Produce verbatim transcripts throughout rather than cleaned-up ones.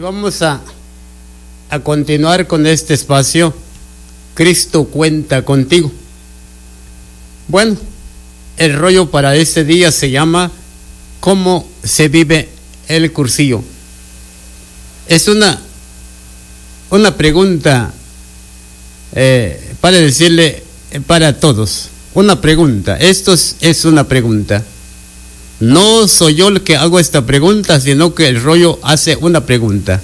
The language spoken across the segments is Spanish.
Vamos a, a continuar con este espacio. Cristo cuenta contigo. Bueno, el rollo para este día se llama ¿Cómo se vive el cursillo? Es una, una pregunta eh, para decirle eh, para todos. Una pregunta. Esto es, es una pregunta. No soy yo el que hago esta pregunta, sino que el rollo hace una pregunta.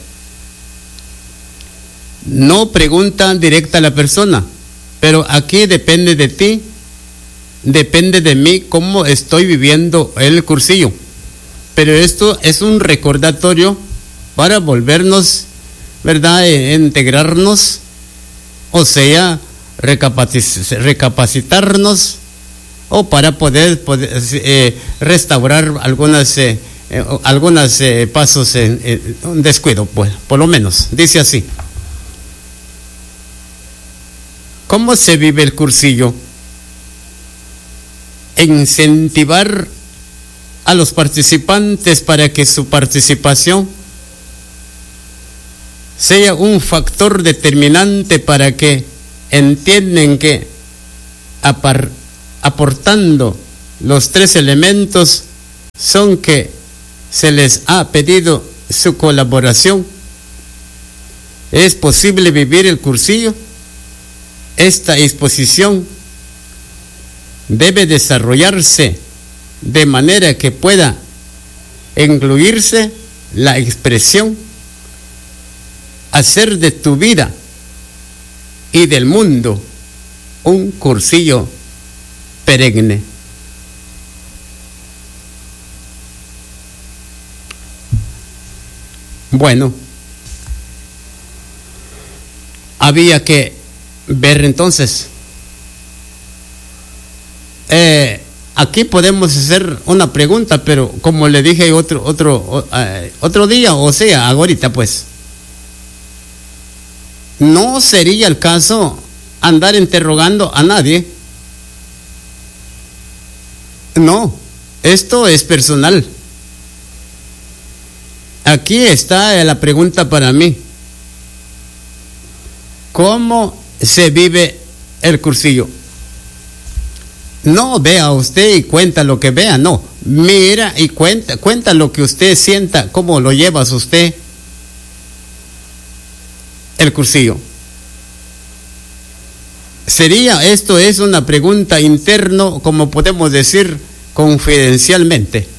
No pregunta directa a la persona, pero aquí depende de ti, depende de mí cómo estoy viviendo el cursillo. Pero esto es un recordatorio para volvernos, ¿verdad?, e integrarnos, o sea, recapacitarnos, recapacitarnos o para poder, poder eh, restaurar algunas eh, eh, algunos eh, pasos en, en un descuido, pues, por lo menos, dice así. ¿Cómo se vive el cursillo? Incentivar a los participantes para que su participación sea un factor determinante para que entiendan que apar aportando los tres elementos son que se les ha pedido su colaboración. ¿Es posible vivir el cursillo? Esta exposición debe desarrollarse de manera que pueda incluirse la expresión hacer de tu vida y del mundo un cursillo perenne. Bueno, había que ver entonces. Eh, aquí podemos hacer una pregunta, pero como le dije otro otro uh, otro día, o sea, ahorita pues, no sería el caso andar interrogando a nadie. No, esto es personal. Aquí está la pregunta para mí. ¿Cómo se vive el cursillo? No vea usted y cuenta lo que vea, no. Mira y cuenta, cuenta lo que usted sienta, cómo lo llevas usted el cursillo. Sería, esto es una pregunta interno, como podemos decir, confidencialmente.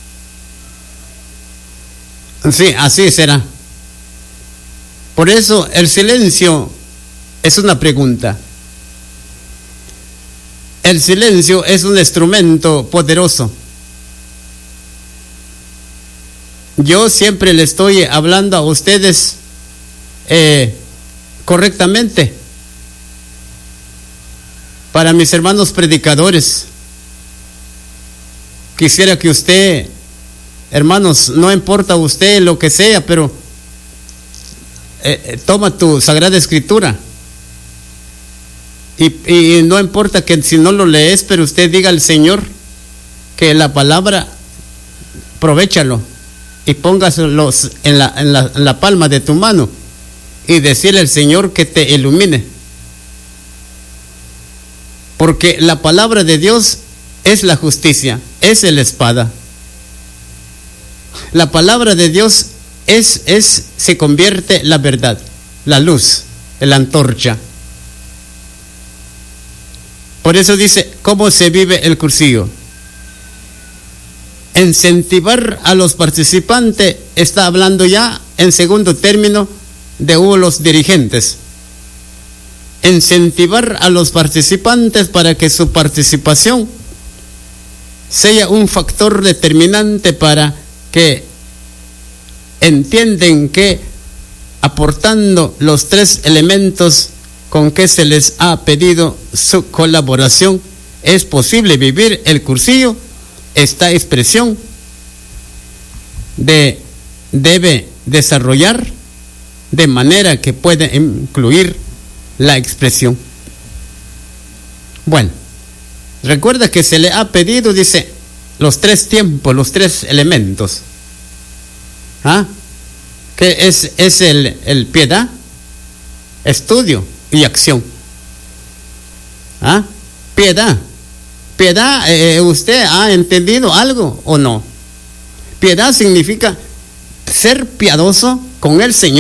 Sí, así será. Por eso el silencio es una pregunta. El silencio es un instrumento poderoso. Yo siempre le estoy hablando a ustedes eh, correctamente. Para mis hermanos predicadores, quisiera que usted, hermanos, no importa usted lo que sea, pero eh, toma tu Sagrada Escritura y, y no importa que si no lo lees, pero usted diga al Señor que la palabra, aprovéchalo y póngaselo en la, en la, en la palma de tu mano y decirle al Señor que te ilumine. Porque la palabra de Dios es la justicia, es la espada. La palabra de Dios es, es, se convierte en la verdad, la luz, la antorcha. Por eso dice, ¿cómo se vive el cursillo? Incentivar a los participantes, está hablando ya en segundo término de los dirigentes. Incentivar a los participantes para que su participación sea un factor determinante para que entiendan que aportando los tres elementos con que se les ha pedido su colaboración es posible vivir el cursillo. Esta expresión de, debe desarrollar de manera que pueda incluir la expresión. Bueno, recuerda que se le ha pedido, dice, los tres tiempos, los tres elementos. ¿Ah? ¿Qué es, es el, el piedad? Estudio y acción. ¿Ah? Piedad. Piedad, eh, ¿usted ha entendido algo o no? Piedad significa ser piadoso con el Señor.